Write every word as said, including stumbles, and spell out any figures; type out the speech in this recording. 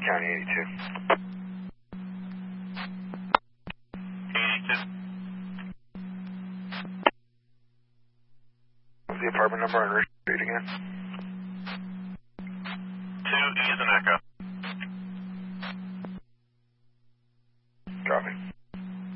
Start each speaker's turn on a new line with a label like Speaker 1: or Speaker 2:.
Speaker 1: County eighty-two.
Speaker 2: eighty-two.
Speaker 1: What's the apartment number on Rich Street again?
Speaker 2: two E is an Echo.